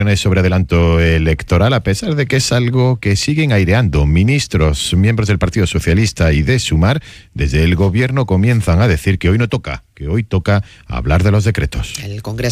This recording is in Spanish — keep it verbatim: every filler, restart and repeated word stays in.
sobre adelanto electoral, a pesar de que es algo que siguen aireando ministros, miembros del Partido Socialista y de Sumar, desde el gobierno comienzan a decir que hoy no toca, que hoy toca hablar de los decretos. El Congreso